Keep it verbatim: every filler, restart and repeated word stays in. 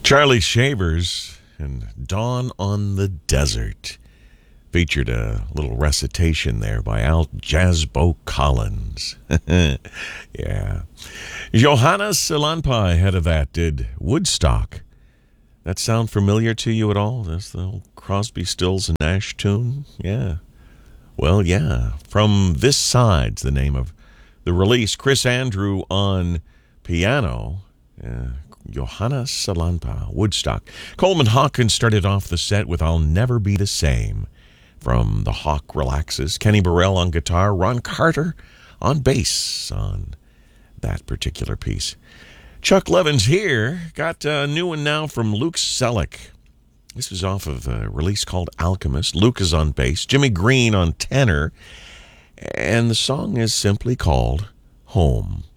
Charlie Shavers and Dawn on the Desert featured a little recitation there by Al Jasbo Collins. Yeah. Johanna Salanpai ahead of that did Woodstock. That sound familiar to you at all? That's the old Crosby, Stills, and Nash tune? Yeah. Well, yeah. From This Side's the name of the release. Chris Andrew on piano. Uh, Johanna Salanpa, Woodstock. Coleman Hawkins started off the set with I'll Never Be the Same from The Hawk Relaxes. Kenny Burrell on guitar. Ron Carter on bass on that particular piece. Chuck Levin's here. Got a new one now from Luke Selleck. This is off of a release called Alchemist. Luke is on bass. Jimmy Green on tenor. And the song is simply called Home.